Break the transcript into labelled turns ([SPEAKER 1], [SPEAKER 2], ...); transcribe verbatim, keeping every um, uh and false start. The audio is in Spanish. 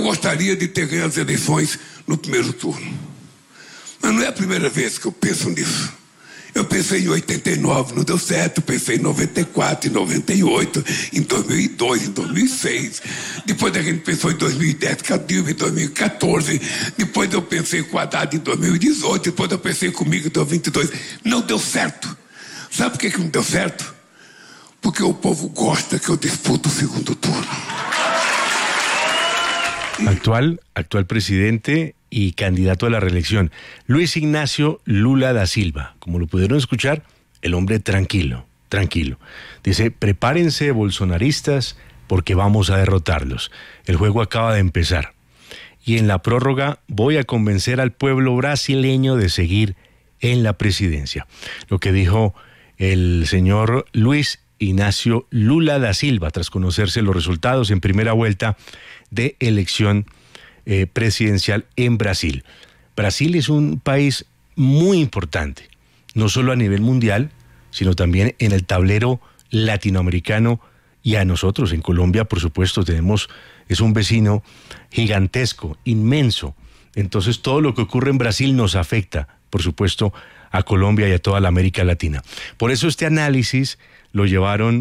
[SPEAKER 1] gostaria de ter ganho as eleições no primeiro turno. Mas não é a primeira vez que eu penso nisso. Eu pensei em oitenta e nove, não deu certo. Pensei em noventa e quatro, em noventa e oito, em dois mil e dois, em dois mil e seis. Depois a gente pensou em dois mil e dez, com a Dilma, em dois mil e quatorze. Depois eu pensei com o Haddad em dois mil e dezoito. Depois eu pensei comigo em dois mil e vinte e dois. Não deu certo. Sabe por que que não deu certo? Porque o povo gosta que eu disputo o segundo turno.
[SPEAKER 2] Actual, actual presidente y candidato a la reelección, Luis Ignacio Lula da Silva. Como lo pudieron escuchar, el hombre tranquilo, tranquilo. Dice, prepárense bolsonaristas porque vamos a derrotarlos. El juego acaba de empezar. Y en la prórroga voy a convencer al pueblo brasileño de seguir en la presidencia. Lo que dijo el señor Luis Ignacio Lula da Silva tras conocerse los resultados en primera vuelta de elección eh, presidencial en Brasil. Brasil es un país muy importante, no solo a nivel mundial, sino también en el tablero latinoamericano, y a nosotros en Colombia, por supuesto, tenemos, es un vecino gigantesco, inmenso. Entonces todo lo que ocurre en Brasil nos afecta, por supuesto, a Colombia y a toda la América Latina. Por eso este análisis lo llevaron